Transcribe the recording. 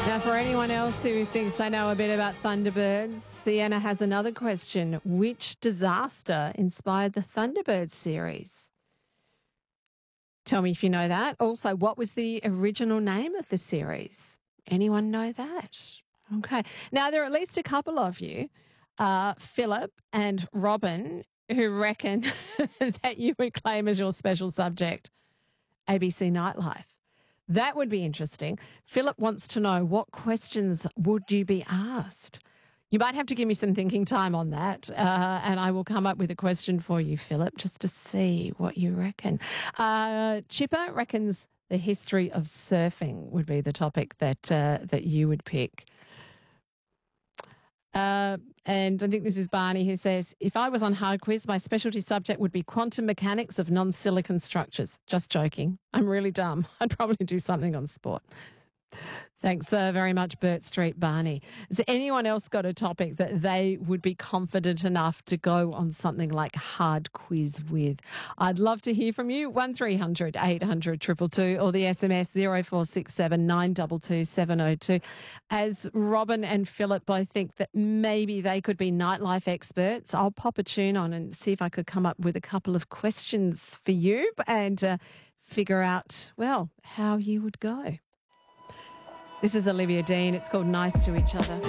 Now, for anyone else who thinks they know a bit about Thunderbirds, Sienna has another question. Which disaster inspired the Thunderbirds series? Tell me if you know that. Also, what was the original name of the series? Anyone know that? Okay. Now, there are at least a couple of you, Philip and Robin, who reckon that you would claim as your special subject ABC Nightlife. That would be interesting. Philip wants to know, what questions would you be asked? You might have to give me some thinking time on that, and I will come up with a question for you, Philip, just to see what you reckon. Chipper reckons the history of surfing would be the topic that you would pick. And I think this is Barney who says, if I was on Hard Quiz, my specialty subject would be quantum mechanics of non-silicon structures. Just joking. I'm really dumb. I'd probably do something on sport. Thanks very much, Burt Street Barney. Has anyone else got a topic that they would be confident enough to go on something like Hard Quiz with? I'd love to hear from you. 1300 800 222 or the SMS 0467 922 702. As Robin and Philip both think that maybe they could be nightlife experts, I'll pop a tune on and see if I could come up with a couple of questions for you and figure out, well, how you would go. This is Olivia Dean. It's called Nice to Each Other.